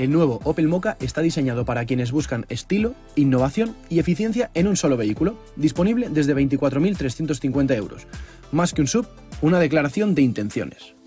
El nuevo Opel Mokka está diseñado para quienes buscan estilo, innovación y eficiencia en un solo vehículo, disponible desde 24.350 euros. Más que un SUV, una declaración de intenciones.